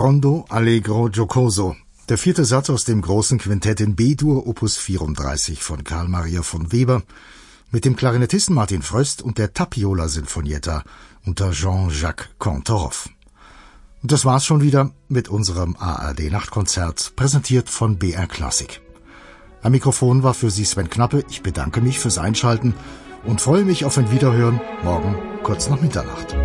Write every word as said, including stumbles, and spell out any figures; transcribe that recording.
Rondo Allegro Giocoso, der vierte Satz aus dem großen Quintett in B-Dur Opus vierunddreißig von Carl Maria von Weber mit dem Klarinettisten Martin Fröst und der Tapiola Sinfonietta unter Jean-Jacques Cantorov. Und das war's schon wieder mit unserem A R D-Nachtkonzert, präsentiert von B R Classic. Am Mikrofon war für Sie Sven Knappe. Ich bedanke mich fürs Einschalten und freue mich auf ein Wiederhören morgen kurz nach Mitternacht.